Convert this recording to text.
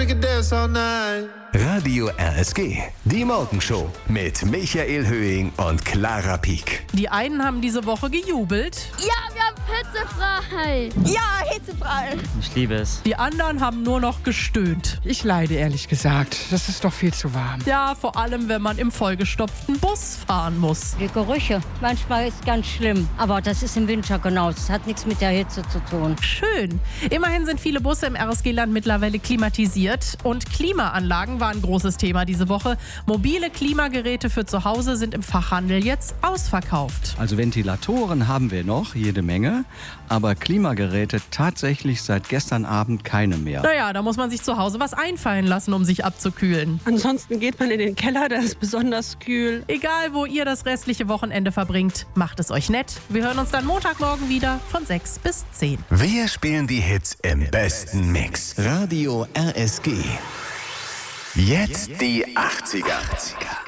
we could dance all night. Radio RSG, die Morgenshow mit Michael Höhing und Clara Pieck. Die einen haben diese Woche gejubelt. Ja, wir haben hitzefrei. Ja, hitzefrei. Ich liebe es. Die anderen haben nur noch gestöhnt. Ich leide ehrlich gesagt. Das ist doch viel zu warm. Ja, vor allem, wenn man im vollgestopften Bus fahren muss. Die Gerüche, manchmal ist ganz schlimm. Aber das ist im Winter genauso. Das hat nichts mit der Hitze zu tun. Schön. Immerhin sind viele Busse im RSG-Land mittlerweile klimatisiert. Und Klimaanlagen war ein großes Thema diese Woche. Mobile Klimageräte für zu Hause sind im Fachhandel jetzt ausverkauft. Also Ventilatoren haben wir noch, jede Menge, aber Klimageräte tatsächlich seit gestern Abend keine mehr. Naja, da muss man sich zu Hause was einfallen lassen, um sich abzukühlen. Ansonsten geht man in den Keller, da ist besonders kühl. Egal, wo ihr das restliche Wochenende verbringt, macht es euch nett. Wir hören uns dann Montagmorgen wieder von 6 bis 10. Wir spielen die Hits im besten Mix. Radio RSG. Jetzt die 80er.